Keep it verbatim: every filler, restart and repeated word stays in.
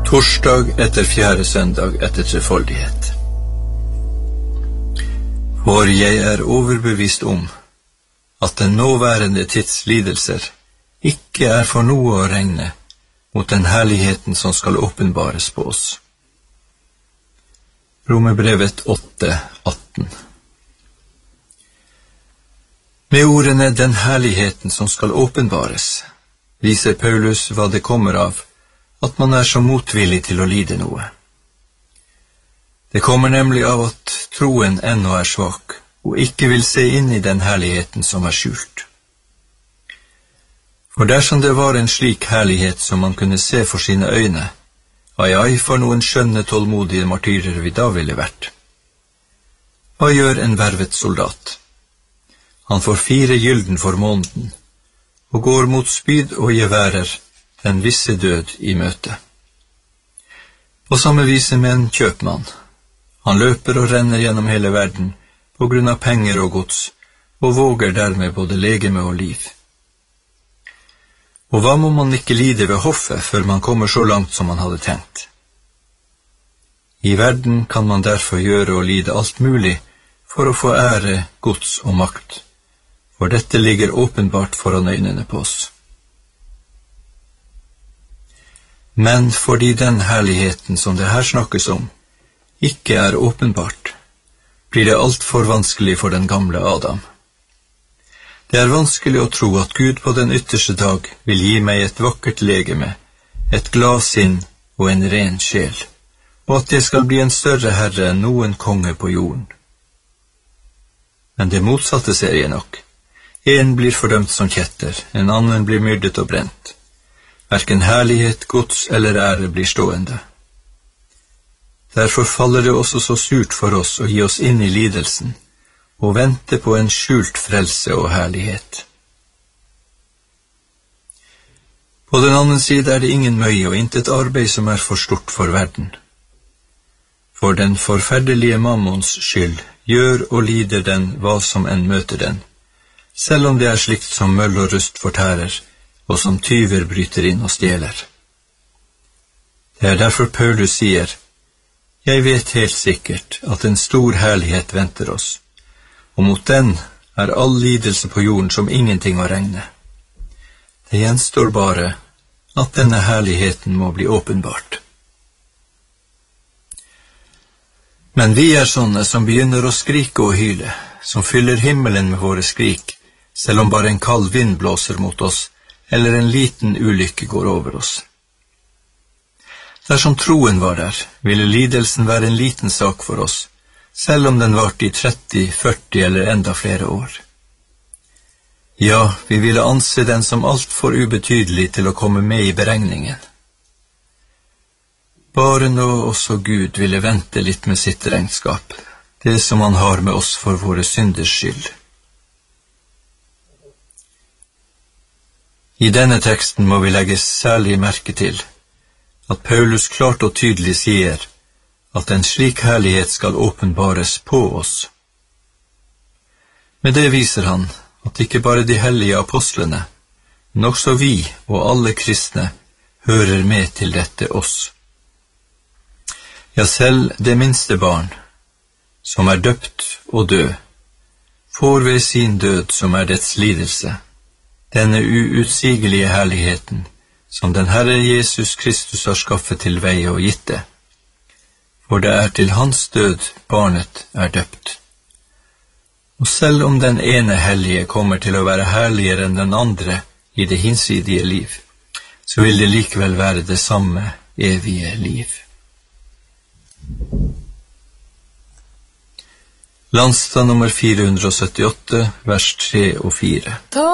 Torsdag etter fjerde søndag etter trefoldighet. For jeg er overbevist om at den nåværende tids lidelser ikke er for noe å regne mot den herligheten som skal åpenbares på oss. Romerbrevet åtte atten. Med ordene «den herligheten som skal åpenbares» viser Paulus hva det kommer av at man er så motvillig til å lide noe. Det kommer nemlig av at troen ennå er svak, og ikke vil se inn i den herligheten som er skjult. For dersom det var en slik herlighet som man kunne se for sine øyne, ai ai for noen skjønne tålmodige martyrer vi da ville vært. Hva gjør en vervet soldat? Han får fire gylden for måneden, og går mot spyd og geværer den visse død i møte. På samme vise med en kjøpmann. Han løper og renner gjennom hele verden på grunn av penger og gods, og våger dermed både legeme og liv. Og hva må man ikke lide ved hoffet før man kommer så langt som man hadde tenkt? I verden kan man derfor gjøre og lide alt mulig for å få ære, gods og makt, for dette ligger åpenbart foran øynene på oss. Men fordi den herligheten som det her snakkes om ikke er åpenbart, blir det alt for vanskelig for den gamle Adam. Det er vanskelig å tro at Gud på den ytterste dag vil gi meg et vakkert legeme, et glad sinn og en ren sjel, og at det skal bli en større herre enn noen konge på jorden. Men det motsatte ser jeg nok. En blir fordømt som kjetter, en annen blir myrdet og brent. Hverken herlighet, gods eller ære blir stående. Derfor faller det også så surt for oss å gi oss inn i lidelsen, og vente på en skjult frelse og herlighet. På den annen side er det ingen møye og intet arbeid som er for stort for verden. For den forferdelige mammons skyld gjør og lider den hva som enn møter den, selv om det er slikt som møll og rust fortærer, og som tyver bryter inn og stjeler. Det er derfor Paulus sier, «Jeg vet helt sikkert at en stor herlighet venter oss, og mot den er all lidelse på jorden som ingenting å regne. Det gjenstår bare at denne herligheten må bli åpenbart.» Men vi er sånne som begynner å skrike og hyle, som fyller himmelen med våre skrik, selv om bare en kald vind blåser mot oss, eller en liten ulykke går over oss. Dersom troen var der, ville lidelsen være en liten sak for oss, selv om den varte i tretti, førti eller enda flere år. Ja, vi ville anse den som alt for ubetydelig til å komme med i beregningen. Bare nå også Gud ville vente litt med sitt regnskap, det som han har med oss for våre synders skyld. I denne teksten må vi legge særlig merke til at Paulus klart og tydelig sier at en slik herlighet skal åpenbares på oss. Med det viser han at ikke bare de hellige apostlene, men også vi og alle kristne hører med til dette oss. Ja, selv det minste barn, som er døpt og død, får ved sin død som er dets lidelse, denne uutsigelige herligheten, som den Herre Jesus Kristus har skaffet til veie og gitt det. For det er til hans død barnet er døpt. Og selv om den ene hellige kommer til å være herligere enn den andre i det hinsidige liv, så vil det likevel være det samme evige liv. Landstad nummer fire hundre og syttiåtte, vers tre og fire.